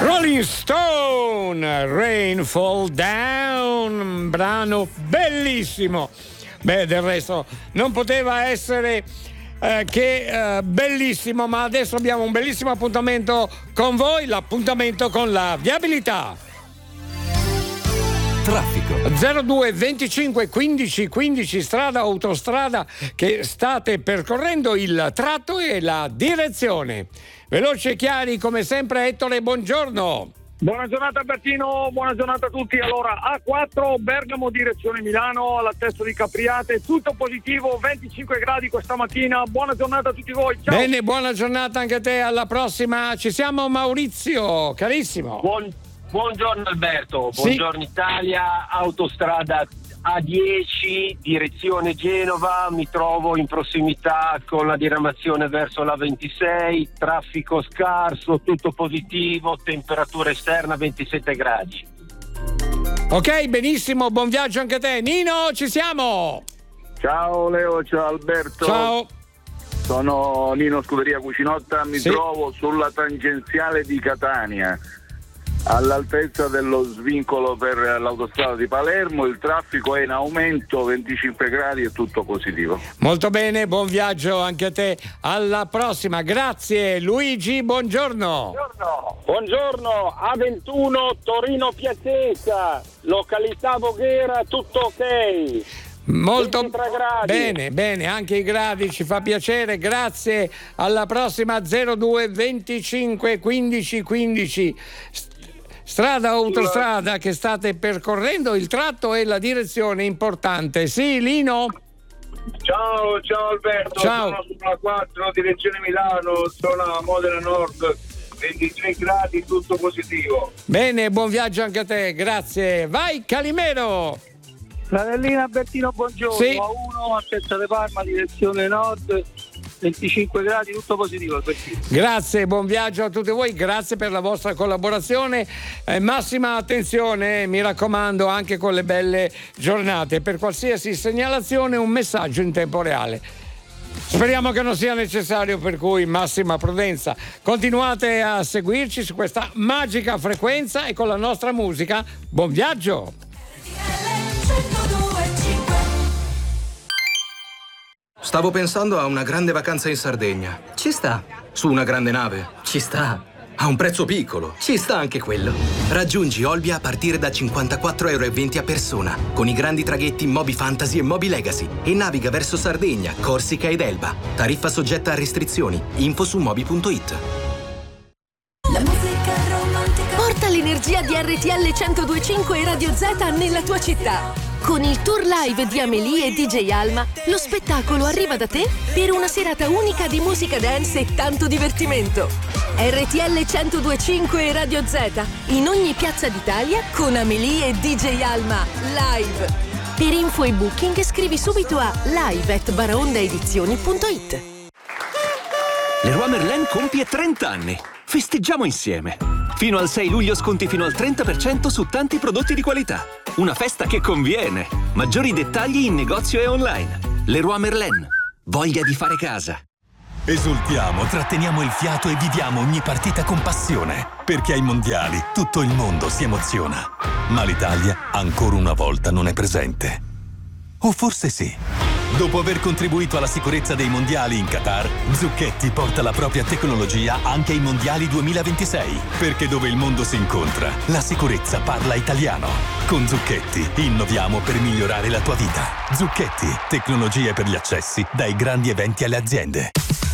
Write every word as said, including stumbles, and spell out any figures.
Rolling Stone, Rain Fall Down, brano bellissimo. Beh, del resto non poteva essere eh, che eh, bellissimo, ma adesso abbiamo un bellissimo appuntamento con voi, l'appuntamento con la viabilità. Traffico. zero due venticinque quindici quindici, strada autostrada che state percorrendo, il tratto e la direzione. Veloci e chiari come sempre, Ettore, buongiorno. Buona giornata Bertino, buona giornata a tutti. Allora, A quattro Bergamo direzione Milano, all'accesso di Capriate, tutto positivo, venticinque gradi questa mattina. Buona giornata a tutti voi. Ciao. Bene, buona giornata anche a te, alla prossima. Ci siamo, Maurizio, carissimo. Buon, buongiorno Alberto, Sì. buongiorno Italia, autostrada A dieci, direzione Genova, mi trovo in prossimità con la diramazione verso la ventisei, traffico scarso, tutto positivo, temperatura esterna ventisette gradi. Ok, benissimo, buon viaggio anche a te. Nino, ci siamo. Ciao Leo, ciao Alberto. Ciao. Sono Nino Scuderia Cucinotta, mi Sì. trovo sulla tangenziale di Catania, all'altezza dello svincolo per l'autostrada di Palermo. Il traffico è in aumento, venticinque gradi e tutto positivo. Molto bene, buon viaggio anche a te. Alla prossima, grazie. Luigi, buongiorno. Buongiorno. Buongiorno, A ventuno Torino Piacenza, località Voghera, tutto ok. Molto ventitré gradi. bene, bene, anche i gradi ci fa piacere, grazie. Alla prossima. Zero due venticinque quindici quindici, strada autostrada che state percorrendo, il tratto e la direzione importante. Sì, Lino? Ciao, ciao Alberto. Ciao. Sono sulla quattro direzione Milano, zona Modena Nord, ventitré gradi, tutto positivo. Bene, buon viaggio anche a te, grazie. Vai, Calimero. Fratellina Bertino, buongiorno. Sì. A uno, altezza di Parma, direzione nord, venticinque gradi, tutto positivo. Bertino. Grazie, buon viaggio a tutti voi, grazie per la vostra collaborazione, eh, massima attenzione, mi raccomando, anche con le belle giornate. Per qualsiasi segnalazione un messaggio in tempo reale. Speriamo che non sia necessario, per cui massima prudenza. Continuate a seguirci su questa magica frequenza e con la nostra musica. Buon viaggio! Stavo pensando a una grande vacanza in Sardegna. Ci sta, Su una grande nave. ci sta, A un prezzo piccolo. ci sta anche quello. Raggiungi Olbia a partire da cinquantaquattro euro e venti a persona, con i grandi traghetti Moby Fantasy e Moby Legacy, e naviga verso Sardegna, Corsica ed Elba. Tariffa soggetta a restrizioni. Info su moby punto it. Porta l'energia di R T L centodue e cinque e Radio Z nella tua città. Con il tour live di Amelie e D J Alma, lo spettacolo arriva da te per una serata unica di musica dance e tanto divertimento. R T L centodue e cinque e Radio Z, in ogni piazza d'Italia con Amelie e D J Alma, live. Per info e booking scrivi subito a live at baraondaedizioni punto it. Leroy Merlin compie trenta anni. Festeggiamo insieme. Fino al sei luglio sconti fino al trenta per cento su tanti prodotti di qualità. Una festa che conviene. Maggiori dettagli in negozio e online. Leroy Merlin. Voglia di fare casa. Esultiamo, tratteniamo il fiato e viviamo ogni partita con passione. Perché ai mondiali tutto il mondo si emoziona. Ma l'Italia ancora una volta non è presente. O forse sì. Dopo aver contribuito alla sicurezza dei mondiali in Qatar, Zucchetti porta la propria tecnologia anche ai mondiali duemilaventisei. Perché dove il mondo si incontra, la sicurezza parla italiano. Con Zucchetti innoviamo per migliorare la tua vita. Zucchetti, tecnologie per gli accessi dai grandi eventi alle aziende.